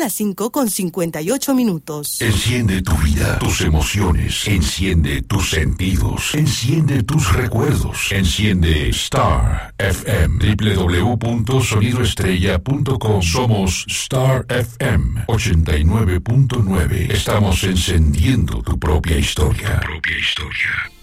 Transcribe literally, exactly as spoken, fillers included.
las cinco con cincuenta y ocho minutos. Enciende tu vida, tus emociones, enciende tus sentidos, enciende tus recuerdos, enciende Star F M, doble u doble u doble u punto sonido estrella punto com. Somos Star F M ochenta y nueve punto nueve. Estamos encendiendo tu propia historia. Tu propia historia.